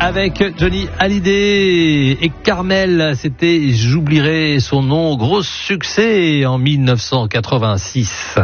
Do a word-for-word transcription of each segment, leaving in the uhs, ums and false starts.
avec Johnny Hallyday et Carmel, c'était J'oublierai son nom, gros succès en dix-neuf cent quatre-vingt-six.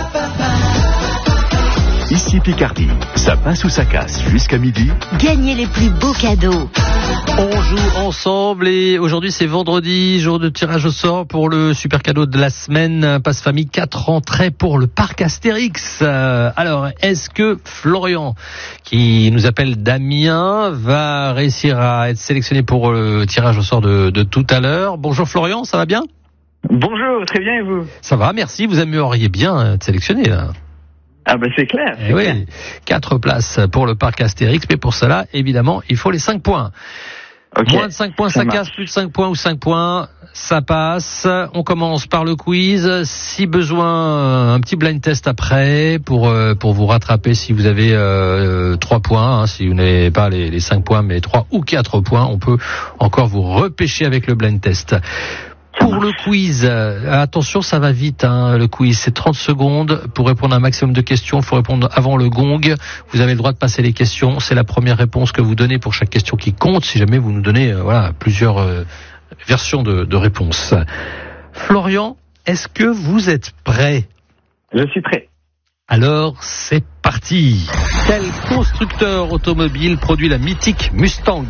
Ici Picardie, ça passe ou ça casse jusqu'à midi. Gagnez les plus beaux cadeaux. On joue ensemble et aujourd'hui c'est vendredi, jour de tirage au sort pour le super cadeau de la semaine, passe famille quatre entrées pour le parc Astérix. Alors, est-ce que Florian, qui nous appelle Damien, va réussir à être sélectionné pour le tirage au sort de, de tout à l'heure? Bonjour Florian, ça va bien? Bonjour, très bien et vous? Ça va, merci, vous aimeriez bien être sélectionné là. Ah ben c'est clair. Eh oui, clair. Quatre places pour le parc Astérix, mais pour cela, évidemment, il faut les cinq points. Okay. Moins de cinq points, ça, ça casse, plus de cinq points ou cinq points, ça passe. On commence par le quiz. Si besoin, un petit blind test après pour euh, pour vous rattraper si vous avez euh, trois points. Hein, si vous n'avez pas les, les cinq points, mais trois ou quatre points, on peut encore vous repêcher avec le blind test. Pour le quiz, euh, attention, ça va vite, hein, le quiz, c'est trente secondes pour répondre à un maximum de questions. Il faut répondre avant le gong. Vous avez le droit de passer les questions. C'est la première réponse que vous donnez pour chaque question qui compte. Si jamais vous nous donnez euh, voilà, plusieurs euh, versions de, de réponses. Florian, est-ce que vous êtes prêt? Je suis prêt. Alors, c'est parti. Quel constructeur automobile produit la mythique Mustang?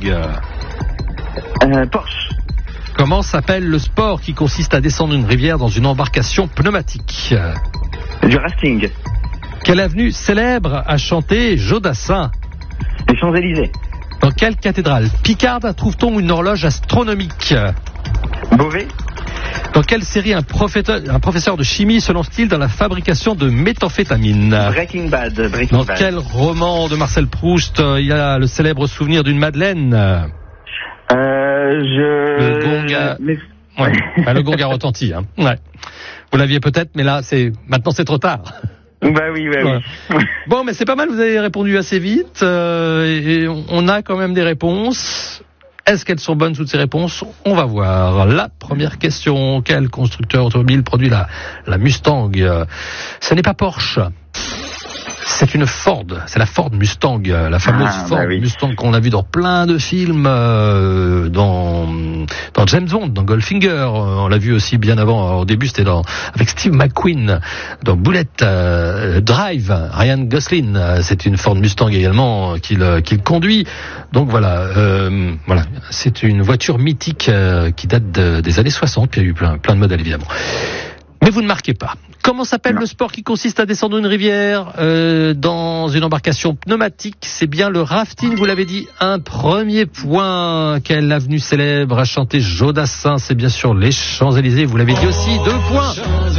euh, Porsche. Comment s'appelle le sport qui consiste à descendre une rivière dans une embarcation pneumatique? Du rafting. Quelle avenue célèbre a chanté Jodassin? Les Champs-Élysées. Dans quelle cathédrale picarde trouve-t-on une horloge astronomique? Beauvais. Dans quelle série un professeur, un professeur de chimie se lance-t-il dans la fabrication de méthamphétamine? Breaking Bad. Breaking dans Bad. Quel roman de Marcel Proust il y a le célèbre souvenir d'une Madeleine? Euh, je... Le gong a... Mais... Ouais. Bah, le gong a retenti. Hein. Ouais. Vous l'aviez peut-être, mais là, c'est maintenant c'est trop tard. Bah oui, bah ouais. oui. Bon, mais c'est pas mal, vous avez répondu assez vite. Euh, et on a quand même des réponses. Est-ce qu'elles sont bonnes, toutes ces réponses? On va voir. La première question, quel constructeur automobile produit la, la Mustang? Ce n'est pas Porsche. C'est une Ford, c'est la Ford Mustang, la fameuse ah, Ford bah oui. Mustang qu'on a vu dans plein de films, euh, dans dans James Bond, dans Goldfinger, on l'a vu aussi bien avant. Au début, c'était dans avec Steve McQueen, dans Bullet euh, Drive, Ryan Gosling. C'est une Ford Mustang également qu'il qu'il conduit. Donc voilà, euh, voilà, c'est une voiture mythique euh, qui date de, des années soixante. Il y a eu plein plein de modèles évidemment. Mais vous ne marquez pas. Comment s'appelle non. le sport qui consiste à descendre une rivière euh, dans une embarcation pneumatique? C'est bien le rafting, vous l'avez dit. Un premier point. Quelle avenue célèbre a chanté Jodassin? C'est bien sûr les Champs-Élysées, vous l'avez dit aussi. Deux points.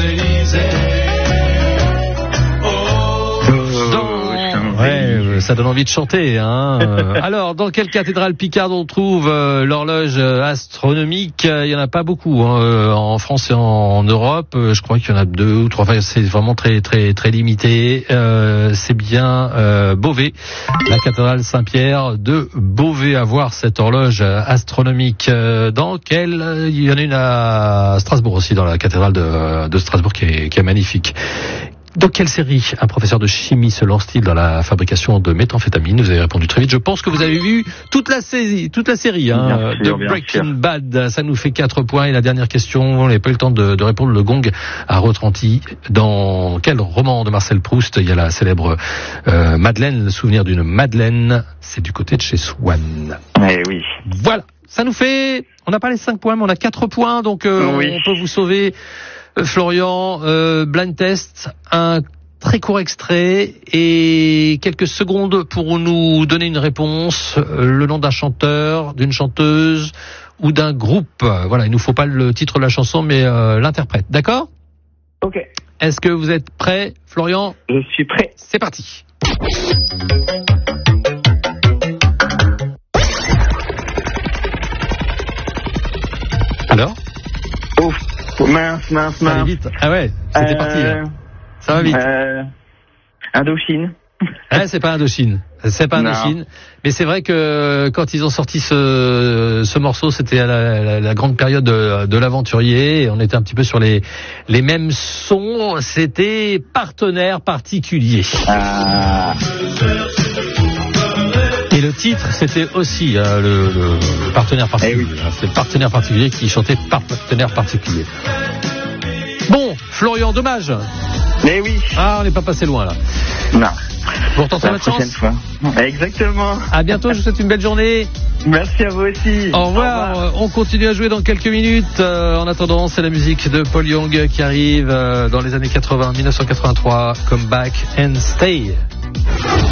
Ouais, ça donne envie de chanter, hein. Alors, dans quelle cathédrale picarde on trouve euh, l'horloge astronomique? Il y en a pas beaucoup, hein, en France et en, en Europe. Je crois qu'il y en a deux ou trois. Enfin, c'est vraiment très, très, très limité. Euh, c'est bien euh, Beauvais, la cathédrale Saint-Pierre de Beauvais, à voir cette horloge astronomique. Dans quelle? Il y en a une à Strasbourg aussi, dans la cathédrale de, de Strasbourg, qui est, qui est magnifique. Dans quelle série un professeur de chimie se lance-t-il dans la fabrication de méthamphétamine? Vous avez répondu très vite. Je pense que vous avez vu toute la série, toute la série hein, sûr, de Breaking Bad. Ça nous fait quatre points. Et la dernière question, on n'avait pas eu le temps de, de répondre. Le gong a retenti. Dans quel roman de Marcel Proust il y a la célèbre euh, Madeleine, le souvenir d'une Madeleine? C'est du côté de chez Swann. Eh oui. Voilà. Ça nous fait... On n'a pas les cinq points, mais on a quatre points. Donc euh, oui. on peut vous sauver... Florian, euh, blind test, un très court extrait et quelques secondes pour nous donner une réponse, euh, le nom d'un chanteur, d'une chanteuse ou d'un groupe. Voilà, il nous faut pas le titre de la chanson, mais euh, l'interprète. D'accord ? Ok. Est-ce que vous êtes prêt, Florian ? Je suis prêt. C'est parti. Alors ? Ouf. Mince, mince, mince. Ça va vite. Ah ouais, c'était euh, parti. Là. Ça va vite. Euh, Indochine. Ah, c'est pas Indochine. C'est pas Indochine. Non. Mais c'est vrai que quand ils ont sorti ce, ce morceau, c'était à la, la, la grande période de, de l'aventurier. Et on était un petit peu sur les, les mêmes sons. C'était Partenaire particulier. Ah. Et le titre, c'était aussi euh, le, le, le partenaire particulier. Eh oui. Hein, c'est le partenaire particulier qui chantait partenaire particulier. Bon, Florian, dommage. Mais oui. Ah, on n'est pas passé loin là. Non. Pour tenter La votre prochaine chance. fois. Exactement. À bientôt, je vous souhaite une belle journée. Merci à vous aussi. Au revoir. Au revoir. On continue à jouer dans quelques minutes. Euh, en attendant, c'est la musique de Paul Young qui arrive euh, dans les années quatre-vingts, dix-neuf cent quatre-vingt-trois, Come Back and Stay.